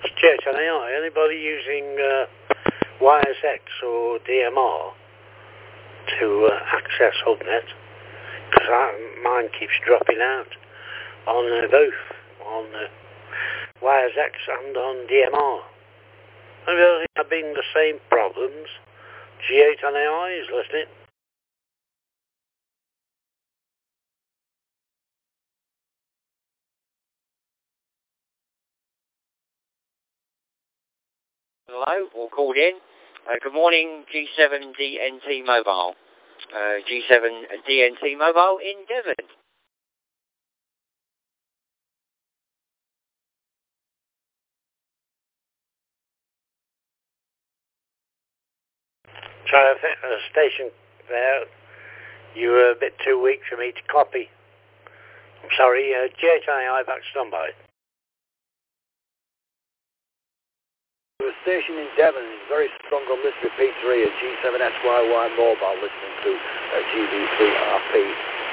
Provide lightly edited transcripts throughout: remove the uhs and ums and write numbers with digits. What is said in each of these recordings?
Church on AI. Anybody using WiresX or DMR to access HubNet? Because mine keeps dropping out on both, on WiresX and on DMR. I really have been the same problems. G8 on AI is listening. Hello, all called in. Good morning, G7DNT Mobile. G7DNT Mobile in Devon. Sorry, I think the station there, you were a bit too weak for me to copy. I'm sorry, G8 on AI back standby. The station in Devon is very strong on this repeater here, G7SYY Mobile, listening to GB3RP.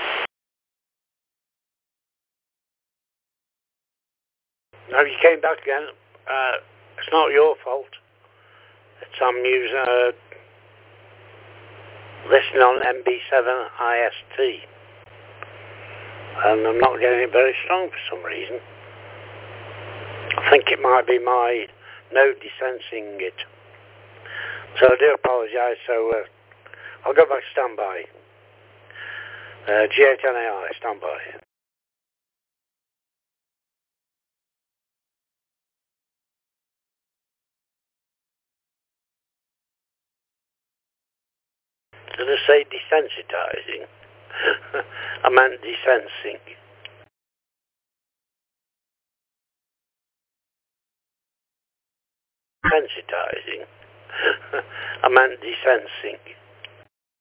No, you came back again. It's not your fault. It's I'm using listening on MB7 IST, and I'm not getting it very strong for some reason. I think it might be my node desensing it. So I do apologise. So I'll go back to standby. G8 on AI, standby. Did I say desensitizing? I meant desensing. Sensitizing. I meant desensing.